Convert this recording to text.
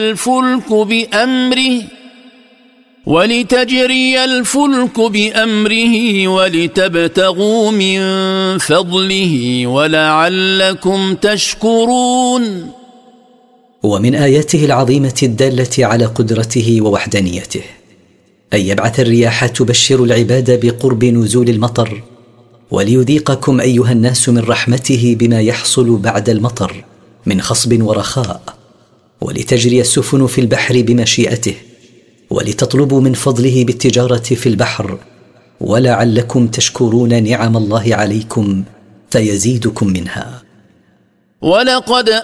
الفلك بأمره ولتجري الفلك بأمره ولتبتغوا من فضله ولعلكم تشكرون. ومن آياته العظيمة الدالة على قدرته ووحدانيته أن يبعث الرياح تبشر العباد بقرب نزول المطر، وليذيقكم أيها الناس من رحمته بما يحصل بعد المطر من خصب ورخاء، ولتجري السفن في البحر بمشيئته، ولتطلبوا من فضله بالتجارة في البحر، ولعلكم تشكرون نعم الله عليكم فيزيدكم منها. ولقد